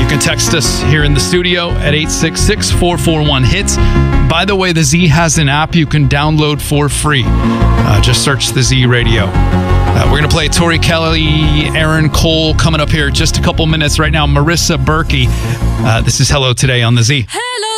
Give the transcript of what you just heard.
can text us here in the studio at 866-441-HITS. By the way, the Z has an app you can download for free. Just search the Z Radio. We're going to play Tori Kelly, Aaron Cole coming up here just a couple minutes right now. Marissa Berkey. This is Hello Today on the Z.